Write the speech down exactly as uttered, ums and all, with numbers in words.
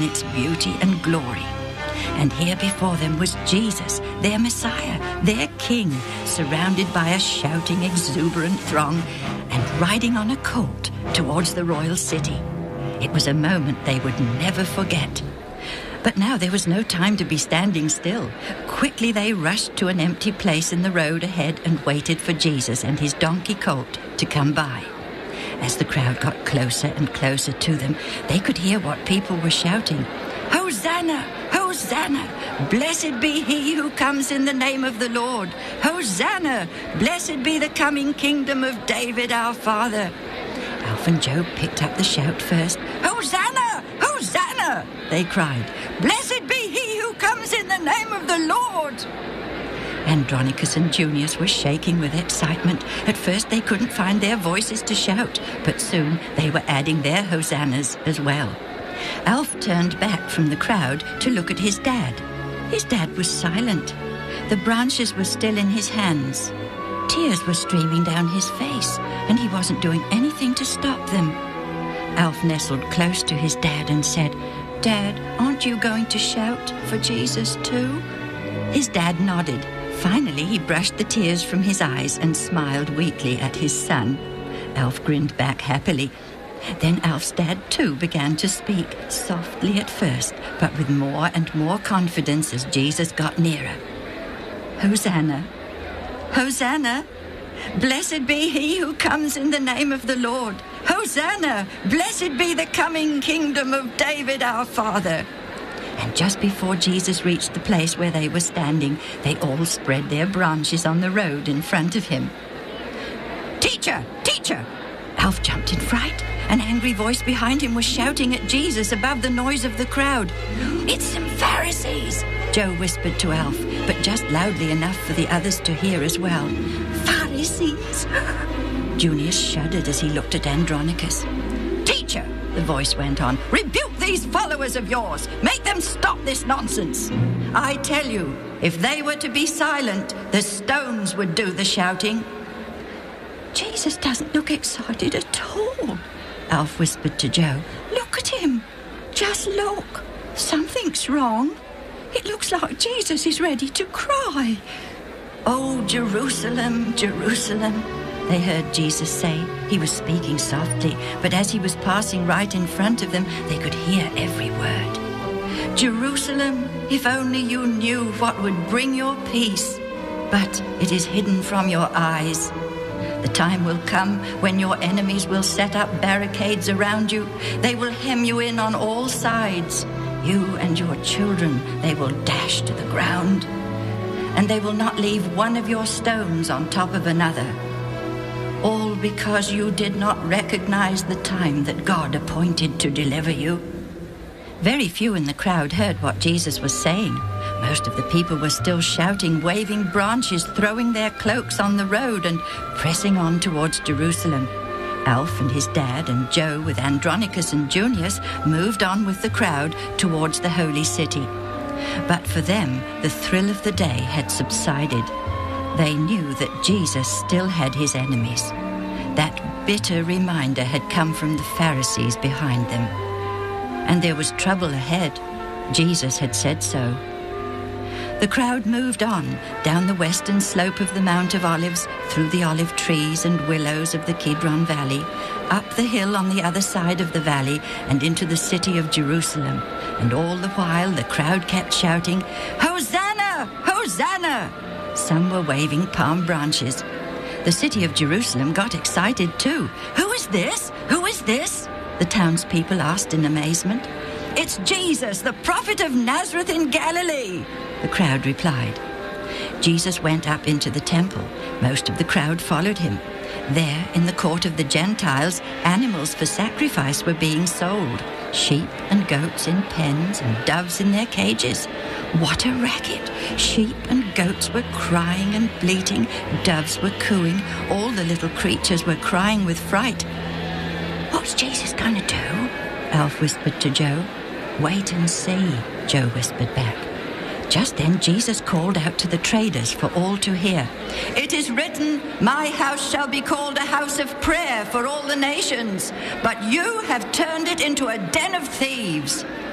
in its beauty and glory. And here before them was Jesus, their Messiah, their King, surrounded by a shouting, exuberant throng, and riding on a colt towards the royal city. It was a moment they would never forget. But now there was no time to be standing still. Quickly they rushed to an empty place in the road ahead and waited for Jesus and his donkey colt to come by. As the crowd got closer and closer to them, they could hear what people were shouting. Hosanna! Hosanna! Blessed be he who comes in the name of the Lord. Hosanna! Blessed be the coming kingdom of David our father. Alf and Joe picked up the shout first. Hosanna! Hosanna! They cried. Blessed be he who comes in the name of the Lord. Andronicus and Junius were shaking with excitement. At first they couldn't find their voices to shout, but soon they were adding their hosannas as well. Alf turned back from the crowd to look at his dad. His dad was silent. The branches were still in his hands. Tears were streaming down his face, and he wasn't doing anything to stop them. Alf nestled close to his dad and said, Dad, aren't you going to shout for Jesus too? His dad nodded. Finally, he brushed the tears from his eyes and smiled weakly at his son. Alf grinned back happily. Then Alf's dad too began to speak, softly at first, but with more and more confidence as Jesus got nearer. Hosanna! Hosanna! Blessed be he who comes in the name of the Lord. Hosanna! Blessed be the coming kingdom of David our father. And just before Jesus reached the place where they were standing, they all spread their branches on the road in front of him. Teacher! Teacher! Alf jumped in fright. An angry voice behind him was shouting at Jesus above the noise of the crowd. It's some Pharisees, Joe whispered to Alf, but just loudly enough for the others to hear as well. Pharisees! Junius shuddered as he looked at Andronicus. Teacher, the voice went on, rebuke these followers of yours. Make them stop this nonsense. I tell you, if they were to be silent, the stones would do the shouting. Jesus doesn't look excited at all, Alf whispered to Joe. Look at him. Just look. Something's wrong. It looks like Jesus is ready to cry. Oh, Jerusalem, Jerusalem, they heard Jesus say. He was speaking softly, but as he was passing right in front of them, they could hear every word. Jerusalem, if only you knew what would bring your peace. But it is hidden from your eyes. The time will come when your enemies will set up barricades around you. They will hem you in on all sides. You and your children they will dash to the ground. And they will not leave one of your stones on top of another. All because you did not recognize the time that God appointed to deliver you. Very few in the crowd heard what Jesus was saying. Most of the people were still shouting, waving branches, throwing their cloaks on the road and pressing on towards Jerusalem. Alf and his dad and Joe with Andronicus and Junius moved on with the crowd towards the holy city. But for them, the thrill of the day had subsided. They knew that Jesus still had his enemies. That bitter reminder had come from the Pharisees behind them. And there was trouble ahead. Jesus had said so. The crowd moved on, down the western slope of the Mount of Olives, through the olive trees and willows of the Kidron Valley, up the hill on the other side of the valley, and into the city of Jerusalem. And all the while the crowd kept shouting, Hosanna! Hosanna! Some were waving palm branches. The city of Jerusalem got excited too. Who is this? Who is this? The townspeople asked in amazement. It's Jesus, the prophet of Nazareth in Galilee, the crowd replied. Jesus went up into the temple. Most of the crowd followed him. There, in the court of the Gentiles, animals for sacrifice were being sold. Sheep and goats in pens and doves in their cages. What a racket! Sheep and goats were crying and bleating. Doves were cooing. All the little creatures were crying with fright. What's Jesus going to do? Alf whispered to Joe. Wait and see, Joe whispered back. Just then Jesus called out to the traders for all to hear. It is written, my house shall be called a house of prayer for all the nations, but you have turned it into a den of thieves.